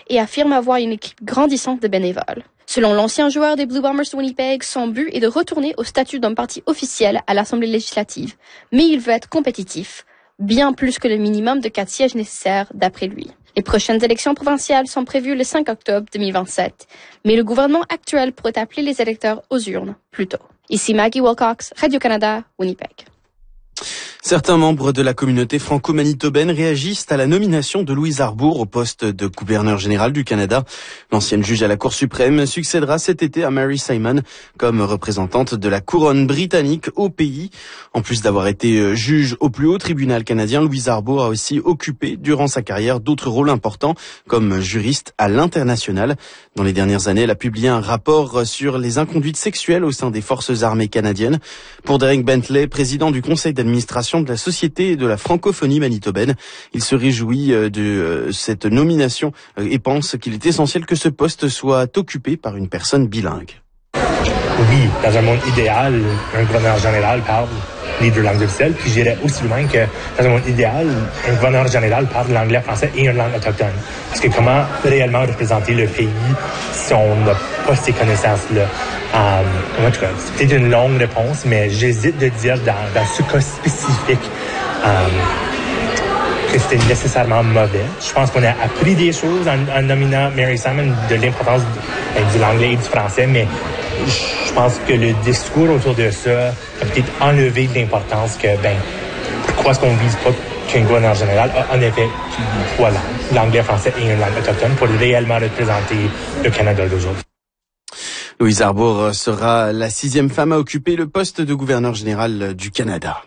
et affirme avoir une équipe grandissante de bénévoles. Selon l'ancien joueur des Blue Bombers de Winnipeg, son but est de retourner au statut d'un parti officiel à l'Assemblée législative. Mais il veut être compétitif, bien plus que le minimum de 4 sièges nécessaires d'après lui. Les prochaines élections provinciales sont prévues le 5 octobre 2027, mais le gouvernement actuel pourrait appeler les électeurs aux urnes plus tôt. Ici Maggie Wilcox, Radio-Canada, Winnipeg. Certains membres de la communauté franco-manitobaine réagissent à la nomination de Louise Arbour au poste de gouverneur général du Canada. L'ancienne juge à la Cour suprême succédera cet été à Mary Simon comme représentante de la couronne britannique au pays. En plus d'avoir été juge au plus haut tribunal canadien, Louise Arbour a aussi occupé durant sa carrière d'autres rôles importants comme juriste à l'international. Dans les dernières années, elle a publié un rapport sur les inconduites sexuelles au sein des forces armées canadiennes. Pour Derek Bentley, président du conseil d'administration de la Société de la francophonie manitobaine, il se réjouit de cette nomination et pense qu'il est essentiel que ce poste soit occupé par une personne bilingue. Oui, dans un monde idéal, un gouverneur général parle les 2 langues officielles, puis j'irais aussi loin que dans un monde idéal, un gouverneur général parle l'anglais, français et une langue autochtone. Parce que comment réellement représenter le pays si on n'a pas ces connaissances-là? En tout cas, c'est peut-être une longue réponse, mais j'hésite de dire dans ce cas spécifique que c'était nécessairement mauvais. Je pense qu'on a appris des choses en nominant Mary Simon de l'importance de l'anglais et du français, mais je pense que le discours autour de ça a peut-être enlevé de l'importance que, pourquoi est-ce qu'on ne vise pas qu'un gouverneur général a en effet, voilà, l'anglais, français et une langue autochtone pour réellement représenter le Canada d'aujourd'hui. Louise Arbour sera la 6e femme à occuper le poste de gouverneur général du Canada.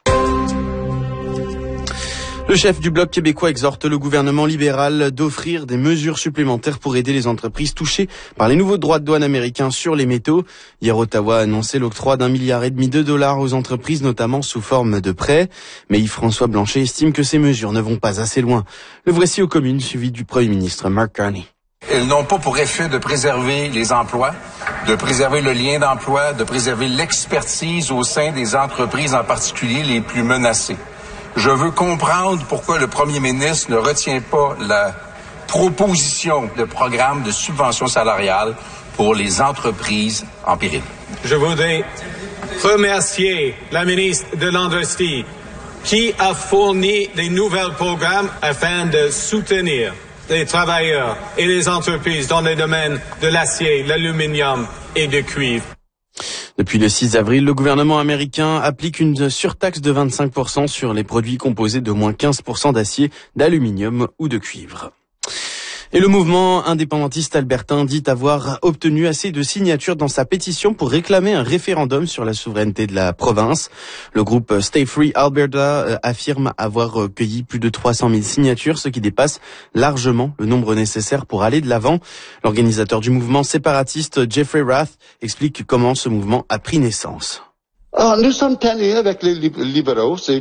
Le chef du Bloc québécois exhorte le gouvernement libéral d'offrir des mesures supplémentaires pour aider les entreprises touchées par les nouveaux droits de douane américains sur les métaux. Hier, Ottawa a annoncé l'octroi d'1,5 milliard de dollars aux entreprises, notamment sous forme de prêts. Mais Yves-François Blanchet estime que ces mesures ne vont pas assez loin. Le voici aux communes, suivi du Premier ministre Mark Carney. Elles n'ont pas pour effet de préserver les emplois, de préserver le lien d'emploi, de préserver l'expertise au sein des entreprises, en particulier les plus menacées. Je veux comprendre pourquoi le premier ministre ne retient pas la proposition de programme de subvention salariale pour les entreprises en péril. Je voudrais remercier la ministre de l'Industrie qui a fourni des nouveaux programmes afin de soutenir les travailleurs et les entreprises dans les domaines de l'acier, l'aluminium et du cuivre. Depuis le 6 avril, le gouvernement américain applique une surtaxe de 25% sur les produits composés d'au moins 15% d'acier, d'aluminium ou de cuivre. Et le mouvement indépendantiste albertain dit avoir obtenu assez de signatures dans sa pétition pour réclamer un référendum sur la souveraineté de la province. Le groupe Stay Free Alberta affirme avoir recueilli plus de 300 000 signatures, ce qui dépasse largement le nombre nécessaire pour aller de l'avant. L'organisateur du mouvement séparatiste, Jeffrey Rath, explique comment ce mouvement a pris naissance. Nous sommes tannés avec les libéraux, c'est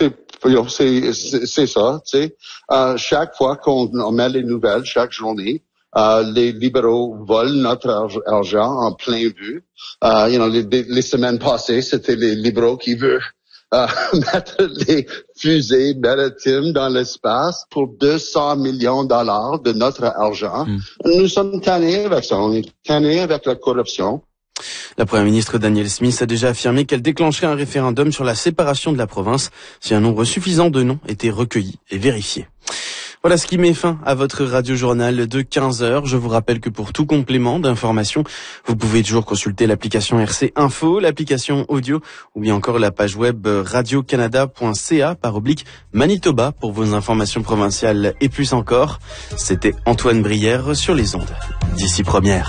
ça, tu sais. Chaque fois qu'on met les nouvelles, chaque journée, les libéraux volent notre argent en plein vue. Les semaines passées, c'était les libéraux qui veulent mettre les fusées maritimes dans l'espace pour 200 millions de dollars de notre argent. Nous sommes tannés avec ça, on est tannés avec la corruption. La première ministre Danielle Smith a déjà affirmé qu'elle déclencherait un référendum sur la séparation de la province si un nombre suffisant de noms était recueilli et vérifié. Voilà ce qui met fin à votre radio-journal de 15h. Je vous rappelle que pour tout complément d'information, vous pouvez toujours consulter l'application RC Info, l'application audio ou bien encore la page web radiocanada.ca/Manitoba pour vos informations provinciales et plus encore. C'était Antoine Brière sur les ondes. D'ici première.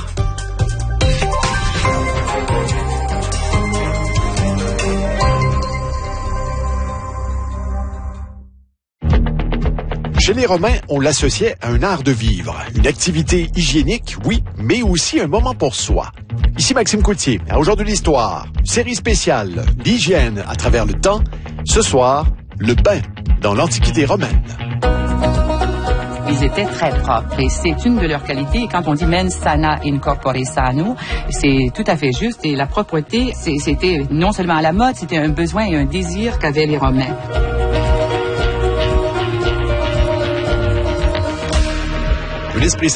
Chez les Romains, on l'associait à un art de vivre, une activité hygiénique, oui, mais aussi un moment pour soi. Ici Maxime Coutier, à Aujourd'hui l'Histoire, série spéciale, l'hygiène à travers le temps. Ce soir, le bain dans l'Antiquité romaine. Ils étaient très propres et c'est une de leurs qualités. Et quand on dit mens sana in corpore sano, c'est tout à fait juste. Et la propreté, c'était non seulement à la mode, c'était un besoin et un désir qu'avaient les Romains. L'esprit